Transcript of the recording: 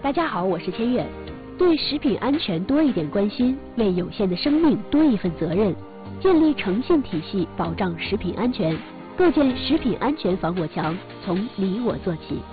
大家好，我是千月。对食品安全多一点关心，为有限的生命多一份责任。建立诚信体系，保障食品安全，构建食品安全防火墙，从你我做起。